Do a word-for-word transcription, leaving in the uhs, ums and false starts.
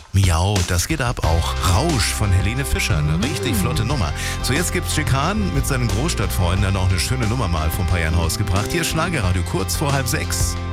Miau, das geht ab auch. Rausch von Helene Fischer, eine richtig flotte Nummer. So, jetzt gibt's Schickan mit seinen Großstadtfreunden, der noch eine schöne Nummer mal vor ein paar Jahren rausgebracht. Hier ist Schlagerradio kurz vor halb sechs.